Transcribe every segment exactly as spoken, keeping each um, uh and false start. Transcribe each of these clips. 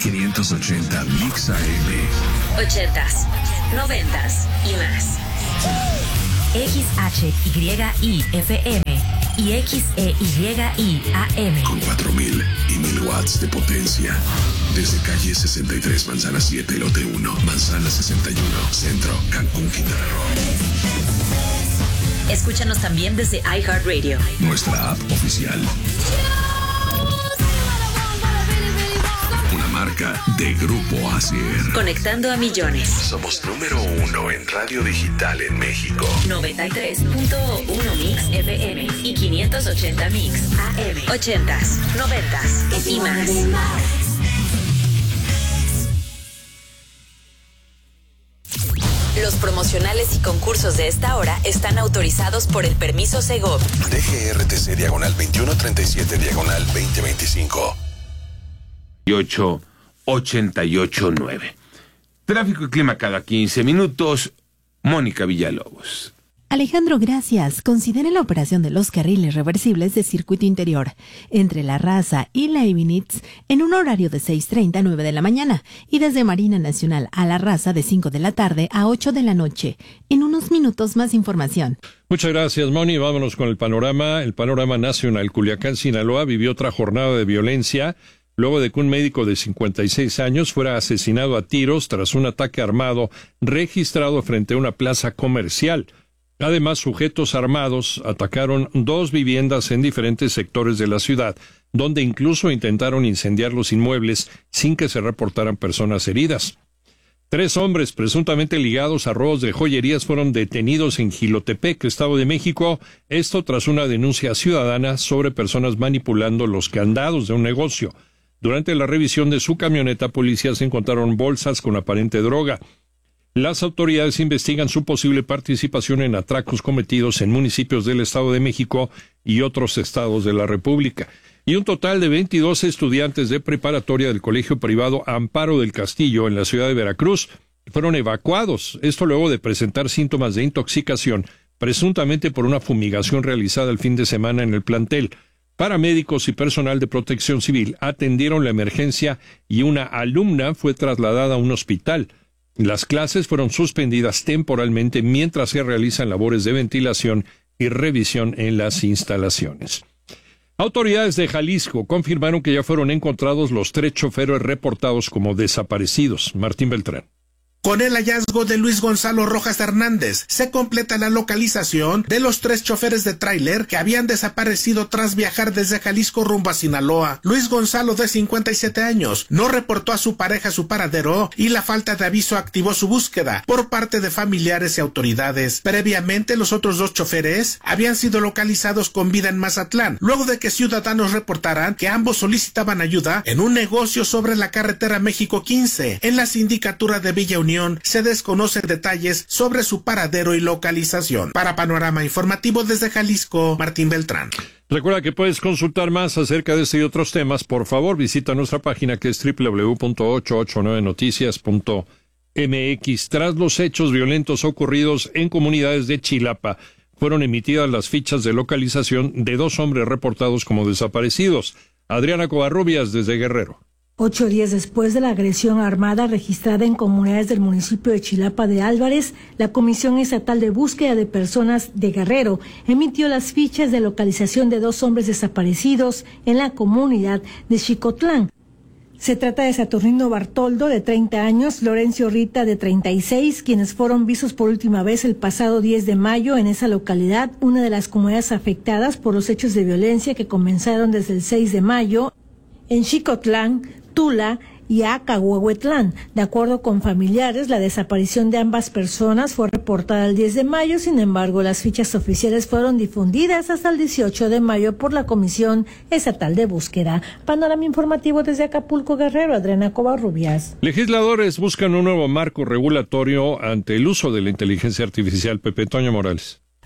quinientos ochenta Mix A M. Ochentas, noventas y más. X H Y I F M y X E Y I A M. Con cuatro mil y mil watts de potencia. Desde calle sesenta y tres, Manzana siete, Lote uno, Manzana sesenta y uno, Centro, Cancún, Quintana Roo. Escúchanos también desde iHeartRadio. Nuestra app oficial. Una marca de Grupo Asier. Conectando a millones. Somos número uno en radio digital en México. noventa y tres punto uno Mix F M y quinientos ochenta Mix A M. Ochentas, noventas y más. Los promocionales y concursos de esta hora están autorizados por el permiso Segov. D G R T C diagonal veintiuno treinta y siete diagonal veinte veinticinco. ocho ochenta y ocho nueve. Tráfico y clima cada quince minutos. Mónica Villalobos. Alejandro, gracias. Considere la operación de los carriles reversibles de circuito interior entre La Raza y Leibniz en un horario de seis treinta a nueve de la mañana y desde Marina Nacional a La Raza de cinco de la tarde a ocho de la noche. En unos minutos más información. Muchas gracias, Moni. Vámonos con el panorama. El panorama nacional. Culiacán, Sinaloa vivió otra jornada de violencia luego de que un médico de cincuenta y seis años fuera asesinado a tiros tras un ataque armado registrado frente a una plaza comercial. Además, sujetos armados atacaron dos viviendas en diferentes sectores de la ciudad, donde incluso intentaron incendiar los inmuebles sin que se reportaran personas heridas. Tres hombres presuntamente ligados a robos de joyerías fueron detenidos en Jilotepec, Estado de México, esto tras una denuncia ciudadana sobre personas manipulando los candados de un negocio. Durante la revisión de su camioneta, policías encontraron bolsas con aparente droga. Las autoridades investigan su posible participación en atracos cometidos en municipios del Estado de México y otros estados de la República. Y un total de veintidós estudiantes de preparatoria del colegio privado Amparo del Castillo en la ciudad de Veracruz fueron evacuados, esto luego de presentar síntomas de intoxicación, presuntamente por una fumigación realizada el fin de semana en el plantel. Paramédicos y personal de protección civil atendieron la emergencia y una alumna fue trasladada a un hospital. Las clases fueron suspendidas temporalmente mientras se realizan labores de ventilación y revisión en las instalaciones. Autoridades de Jalisco confirmaron que ya fueron encontrados los tres choferes reportados como desaparecidos. Martín Beltrán. Con el hallazgo de Luis Gonzalo Rojas Hernández, se completa la localización de los tres choferes de tráiler que habían desaparecido tras viajar desde Jalisco rumbo a Sinaloa. Luis Gonzalo, de cincuenta y siete años, no reportó a su pareja su paradero y la falta de aviso activó su búsqueda por parte de familiares y autoridades. Previamente, los otros dos choferes habían sido localizados con vida en Mazatlán, luego de que ciudadanos reportaran que ambos solicitaban ayuda en un negocio sobre la carretera México quince. En la sindicatura de Villa Unión se desconocen detalles sobre su paradero y localización. Para Panorama Informativo desde Jalisco, Martín Beltrán. Recuerda que puedes consultar más acerca de este y otros temas. Por favor, visita nuestra página que es doble u doble u doble u punto ochocientos ochenta y nueve noticias punto m x. Tras los hechos violentos ocurridos en comunidades de Chilapa, fueron emitidas las fichas de localización de dos hombres reportados como desaparecidos. Adriana Covarrubias, desde Guerrero. Ocho días después de la agresión armada registrada en comunidades del municipio de Chilapa de Álvarez, la Comisión Estatal de Búsqueda de Personas de Guerrero emitió las fichas de localización de dos hombres desaparecidos en la comunidad de Xicotlán. Se trata de Saturnino Bartoldo, de treinta años, Lorenzo Rita, de treinta y seis, quienes fueron vistos por última vez el pasado diez de mayo en esa localidad, una de las comunidades afectadas por los hechos de violencia que comenzaron desde el seis de mayo en Xicotlán, Tula y Acahuehuetlán. De acuerdo con familiares, la desaparición de ambas personas fue reportada el diez de mayo, sin embargo, las fichas oficiales fueron difundidas hasta el dieciocho de mayo por la Comisión Estatal de Búsqueda. Panorama informativo desde Acapulco, Guerrero, Adriana Covarrubias. Legisladores buscan un nuevo marco regulatorio ante el uso de la inteligencia artificial. Pepe Toño Morales.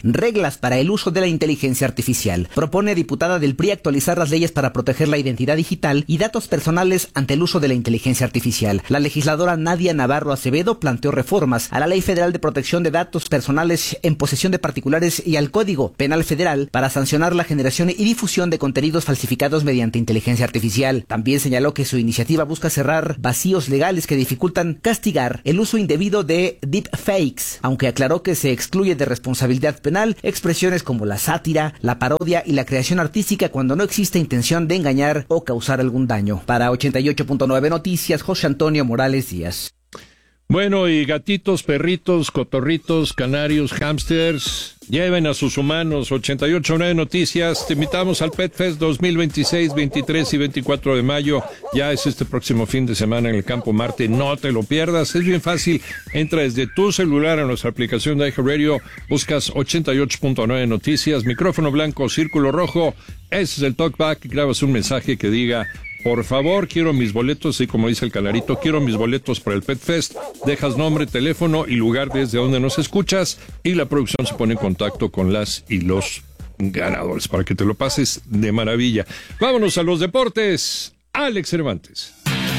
reglas para el uso de la inteligencia artificial. Propone diputada del P R I actualizar las leyes para proteger la identidad digital y datos personales ante el uso de la inteligencia artificial. La legisladora Nadia Navarro Acevedo planteó reformas a la Ley Federal de Protección de Datos Personales en posesión de particulares y al Código Penal Federal para sancionar la generación y difusión de contenidos falsificados mediante inteligencia artificial. También señaló que su iniciativa busca cerrar vacíos legales que dificultan castigar el uso indebido de deepfakes, aunque aclaró que se excluye de responsabilidad penal expresiones como la sátira, la parodia y la creación artística cuando no existe intención de engañar o causar algún daño. Para ochenta y ocho punto nueve Noticias, José Antonio Morales Díaz. Bueno, y gatitos, perritos, cotorritos, canarios, hámsters, lleven a sus humanos. ochenta y ocho punto nueve Noticias, te invitamos al Pet Fest dos mil veintiséis, veintitrés y veinticuatro de mayo. Ya es este próximo fin de semana en el Campo Marte, no te lo pierdas. Es bien fácil, entra desde tu celular a nuestra aplicación de iHeartRadio, buscas ochenta y ocho punto nueve Noticias, micrófono blanco, círculo rojo, ese es el talkback, grabas un mensaje que diga: por favor, quiero mis boletos, y como dice el canarito, quiero mis boletos para el Pet Fest. Dejas nombre, teléfono y lugar desde donde nos escuchas y la producción se pone en contacto con las y los ganadores para que te lo pases de maravilla. Vámonos a los deportes. Alex Cervantes.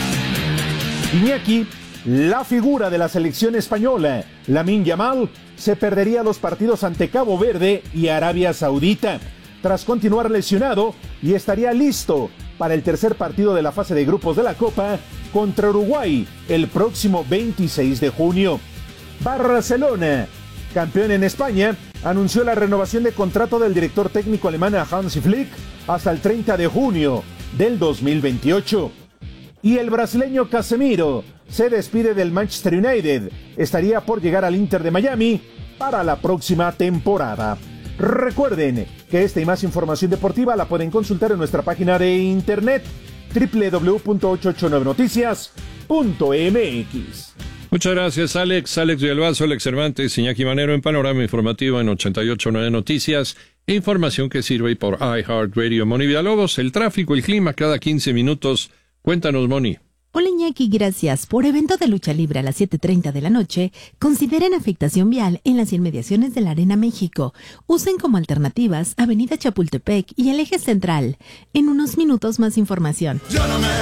Iñaki, la figura de la selección española, Lamine Yamal, se perdería los partidos ante Cabo Verde y Arabia Saudita tras continuar lesionado y estaría listo para el tercer partido de la fase de grupos de la Copa contra Uruguay el próximo veintiséis de junio. Barcelona, campeón en España, anunció la renovación de contrato del director técnico alemán Hansi Flick hasta el treinta de junio del dos mil veintiocho. Y el brasileño Casemiro se despide del Manchester United. Estaría por llegar al Inter de Miami para la próxima temporada. Recuerden que esta y más información deportiva la pueden consultar en nuestra página de internet doble u doble u doble u punto ochocientos ochenta y nueve noticias punto m x. Muchas gracias, Alex. Alex Villalbazo, Alex Cervantes, Iñaki Manero en Panorama Informativo en ochenta y ocho punto nueve Noticias. Información que sirve por iHeartRadio. Moni Villalobos, el tráfico, el clima cada quince minutos. Cuéntanos, Moni. Hola Iñaki, gracias. Por evento de lucha libre a las siete treinta de la noche, consideren afectación vial en las inmediaciones de la Arena México. Usen como alternativas Avenida Chapultepec y el Eje Central. En unos minutos más información. Yo no me